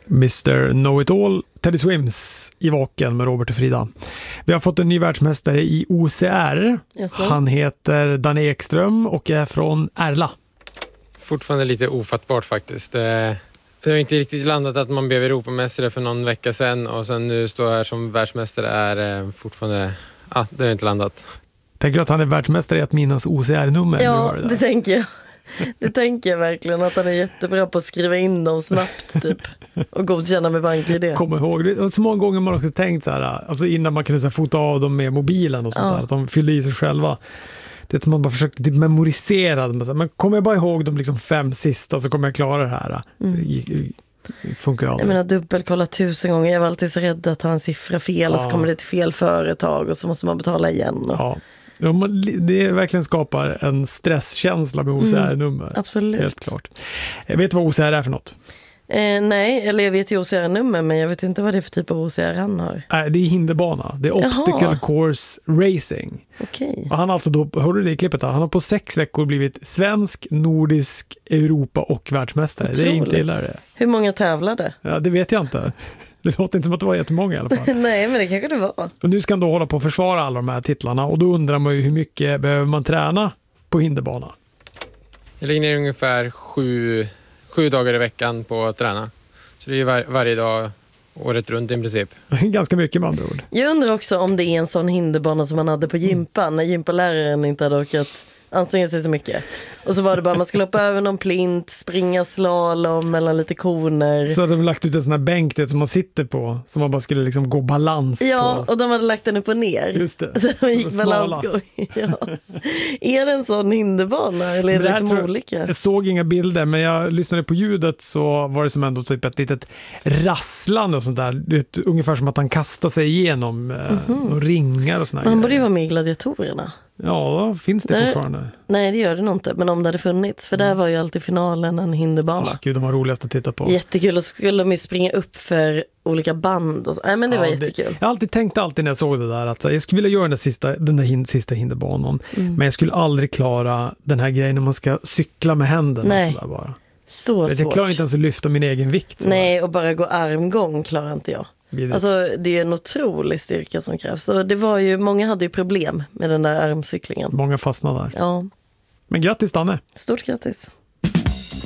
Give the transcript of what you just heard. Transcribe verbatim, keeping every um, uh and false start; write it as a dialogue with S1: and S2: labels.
S1: mister Know-It-All, Teddy Swims i Vaken med Robert och Frida. Vi har fått en ny världsmästare i O C R.
S2: Jaså?
S1: Han heter Danne Ekström och är från Ärla.
S3: Fortfarande lite ofattbart faktiskt. Det har inte riktigt landat att man blev Europamästare för någon vecka sedan och sen nu står här som världsmästare är fortfarande... Ja, det har inte landat.
S1: Tänker du att han är världsmästare i att minnas O C R-nummer?
S2: Ja, det, det tänker jag. Det tänker jag verkligen, att han är jättebra på att skriva in dem snabbt typ och godkänna med bank-I D.
S1: Kom ihåg, det är så många gånger man också tänkt så här, alltså innan man kunde så här, fota av dem med mobilen och sånt
S2: ja.
S1: där, att de fyllde i sig själva. Det är som man bara försökte typ memorisera, men kommer jag bara ihåg de liksom fem sista så kommer jag klara det här. Mm. Det, det funkar ju aldrig.
S2: Jag menar dubbelkolla tusen gånger, jag var alltid så rädd att ta en siffra fel ja. Och så kommer det till fel företag och så måste man betala igen. Och...
S1: Ja. Ja, man, det verkligen skapar en stresskänsla med O C R-nummer.
S2: Mm, absolut.
S1: Helt klart. Jag vet vad O C R är för något?
S2: Eh, nej, eller jag vet ju O C R-nummer, men jag vet inte vad det är för typ av O C R han har.
S1: Nej, det är hinderbana. Det är Obstacle Jaha. Course Racing.
S2: Okej.
S1: Och han alltså då, hörde du det i klippet? Han har på sex veckor blivit svensk, nordisk, Europa och världsmästare.
S2: Otroligt.
S1: Det är inte illa det.
S2: Hur många tävlade?
S1: Ja, det vet jag inte. Det låter inte som att det var jättemånga i alla fall.
S2: Nej, men det kanske det var.
S1: Och nu ska han då hålla på att försvara alla de här titlarna och då undrar man ju hur mycket behöver man träna på hinderbana?
S3: Jag lägger ner ungefär sju, sju dagar i veckan på att träna. Så det är var, varje dag året runt i princip.
S1: Ganska mycket med andra ord.
S2: Jag undrar också om det är en sån hinderbana som man hade på gympan när gympaläraren inte hade orkat anstränga sig så mycket. Och så var det bara man skulle hoppa över någon plint, springa slalom mellan lite koner.
S1: Så de lagt ut en sån här bänk det, som man sitter på, som man bara skulle liksom gå balans
S2: ja,
S1: på.
S2: och de hade lagt den upp och ner.
S1: Just det.
S2: Så de gick balansgång. Ja. Är det en sån hinderbana eller är det, det liksom olika?
S1: Jag såg inga bilder, men jag lyssnade på ljudet så var det som ändå typ ett litet rasslande och sånt där. Det, ungefär som att han kastar sig igenom mm-hmm. och ringar och såna
S2: här. Han borde ju vara med i Gladiatorerna.
S1: Ja, finns det
S2: där,
S1: fortfarande?
S2: Nej, det gör det nog inte. Men om det hade funnits. För mm. där var ju alltid finalen en hinderbana.
S1: Oh, gud, de var roligast att titta på.
S2: Jättekul. Och så skulle de ju springa upp för olika band. Och så. Nej, men det ja, var jättekul.
S1: Det, jag har alltid tänkt alltid när jag såg det där att så, jag skulle vilja göra den där sista, den där hin, sista hinderbanan. Mm. Men jag skulle aldrig klara den här grejen när man ska cykla med händerna.
S2: Nej.
S1: Så där bara.
S2: Så
S1: jag
S2: svårt.
S1: klarar inte ens att lyfta min egen vikt. Så
S2: Nej,
S1: där.
S2: och bara gå armgång klarar inte jag. Alltså det är en otrolig styrka som krävs. Så det var ju, många hade ju problem med den där armcyklingen.
S1: Många fastnade där.
S2: Ja.
S1: Men grattis Danne.
S2: Stort grattis.